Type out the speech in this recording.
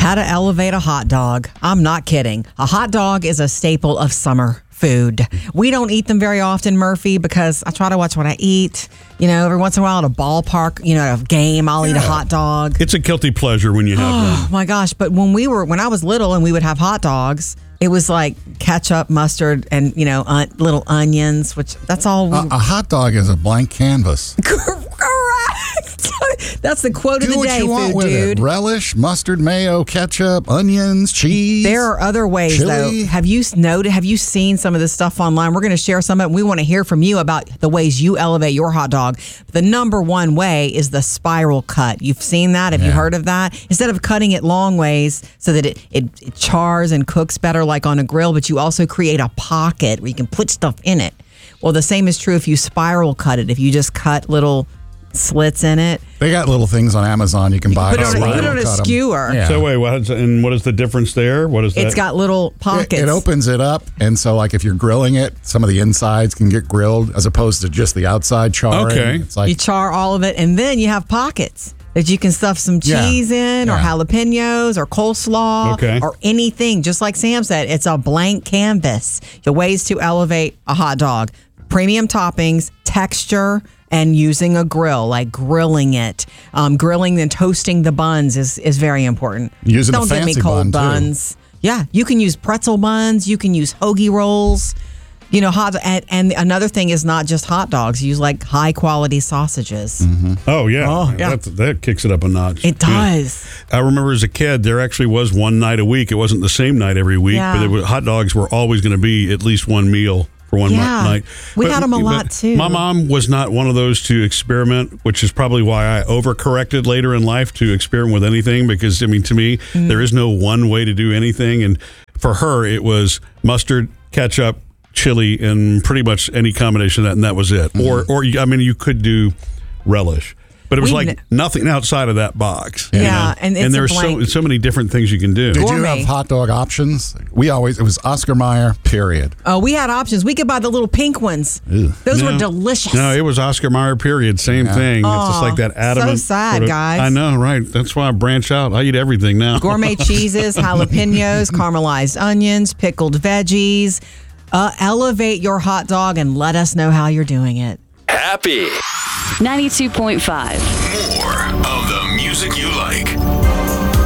How to elevate a hot dog. I'm not kidding. A hot dog is a staple of summer food. We don't eat them very often, Murphy, because I try to watch what I eat. You know, every once in a while at a ballpark, at a game, I'll eat a hot dog. It's a guilty pleasure when you have one. Oh my gosh. But when I was little and we would have hot dogs, it was like ketchup, mustard, and, little onions, which that's all. A hot dog is a blank canvas. Correct. That's the quote of the day, do what you want food with dude. it. Relish, mustard, mayo, ketchup, onions, cheese. There are other ways, chili. though. Have you seen some of this stuff online? We're going to share some of it. And we want to hear from you about the ways you elevate your hot dog. The number one way is the spiral cut. You've seen that? Have you heard of that? Instead of cutting it long ways so that it chars and cooks better like on a grill, but you also create a pocket where you can put stuff in it. Well, the same is true if you spiral cut it. If you just cut little slits in it. They got little things on Amazon you can buy. Put it on a skewer. Yeah. So wait, what is the difference there? What is that? It's got little pockets. It opens it up, and so like if you're grilling it, some of the insides can get grilled as opposed to just the outside charring. Okay. It's like you char all of it, and then you have pockets that you can stuff some cheese in, or jalapenos, or coleslaw, or anything. Just like Sam said, it's a blank canvas. The ways to elevate a hot dog: premium toppings, texture, and using a grill, like grilling it. Grilling and toasting the buns is very important. Using Don't a fancy give me cold bun, buns. Yeah, you can use pretzel buns. You can use hoagie rolls. Hot. And another thing is not just hot dogs. Use like high quality sausages. Mm-hmm. Oh yeah, that kicks it up a notch. It does. I remember as a kid, there actually was one night a week. It wasn't the same night every week, but hot dogs were always going to be at least one meal. For one night. We had them a lot too. My mom was not one of those to experiment, which is probably why I overcorrected later in life to experiment with anything, because to me, there is no one way to do anything. And for her, it was mustard, ketchup, chili, and pretty much any combination of that, and that was it. Or you could do relish. But it was nothing outside of that box. Yeah, and there's so many different things you can do. Did you have hot dog options? It was Oscar Mayer, period. Oh, we had options. We could buy the little pink ones. Ew. Those were delicious. No, it was Oscar Mayer, period. Same thing. It's just like that adamant. So sad, guys. I know, right? That's why I branch out. I eat everything now. Gourmet cheeses, jalapenos, caramelized onions, pickled veggies. Elevate your hot dog and let us know how you're doing it. Happy 92.5. More of the music you like.